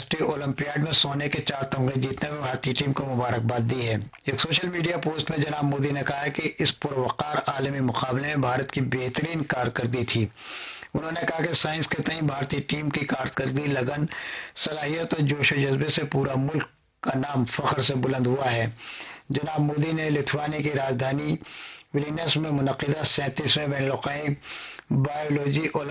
अंतर्राष्ट्रीय ओलंपियाड में सोने के 4 तमगे जीतने में भारतीय टीम को मुबारकबाद दी है। एक सोशल मीडिया पोस्ट में जनाब मोदी ने कहा है कि इस पुरवकार आलमी मुकाबले में भारत की बेहतरीन कारकर्दगी थी। उन्होंने कहा कि साइंस के तई भारतीय टीम की कारकर्दगी, लगन, सलाहियत और जोश जज्बे से पूरा मुल्क का नाम फख्र से बुलंद हुआ है। जनाब मोदी ने लिथुआनिया की राजधानी विलिनियस में मुनक्किदा 37वें बैनुल-अक़वामी बायोलॉजी